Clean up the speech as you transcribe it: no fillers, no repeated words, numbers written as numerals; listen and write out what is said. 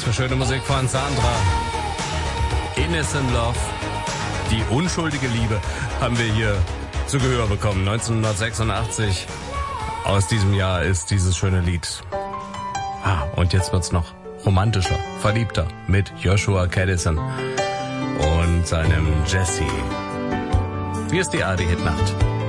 schöne Musik von Sandra. Innocent Love. Die unschuldige Liebe haben wir hier zu Gehör bekommen. 1986. Aus diesem Jahr ist dieses schöne Lied. Und jetzt wird's noch romantischer, verliebter mit Joshua Caddison und seinem Jesse. Hier ist die ARD Hitnacht.